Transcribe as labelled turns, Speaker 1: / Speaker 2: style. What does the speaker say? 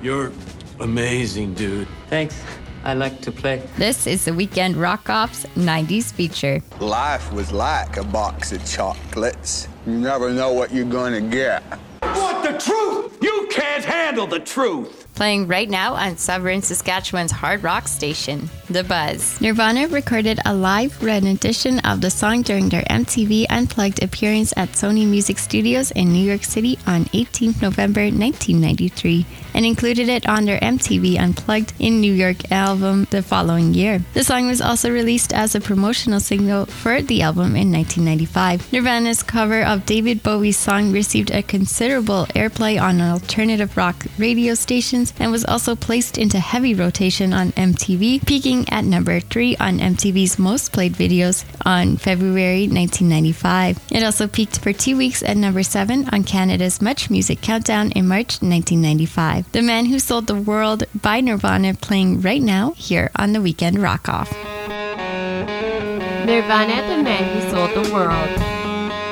Speaker 1: You're amazing, dude.
Speaker 2: Thanks. I like to play.
Speaker 3: This is the Weekend Rock-Off's 90s feature.
Speaker 4: Life was like a box of chocolates. You never know what you're gonna get.
Speaker 1: What the truth? You can't handle the truth.
Speaker 3: Playing right now on Severn, Saskatchewan's hard rock station, The Buzz. Nirvana recorded a live rendition of the song during their MTV Unplugged appearance at Sony Music Studios in New York City on 18th November 1993 and included it on their MTV Unplugged in New York album the following year. The song was also released as a promotional single for the album in 1995. Nirvana's cover of David Bowie's song received a considerable airplay on alternative rock radio stations and was also placed into heavy rotation on MTV, peaking at number 3 on MTV's most played videos on February 1995. It also peaked for 2 weeks at number 7 on Canada's Much Music Countdown in March 1995. The Man Who Sold the World by Nirvana playing right now here on the Weekend Rock-Off.
Speaker 5: Nirvana, The Man Who Sold the World.